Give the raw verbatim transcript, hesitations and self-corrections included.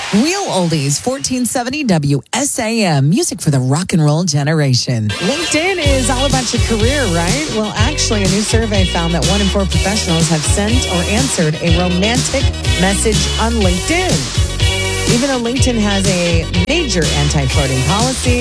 Real Oldies, fourteen seventy W S A M, music for the rock and roll generation. LinkedIn is all about your career, right? Well, actually, a new survey found that one in four professionals have sent or answered a romantic message on LinkedIn. Even though LinkedIn has a major anti-flirting policy,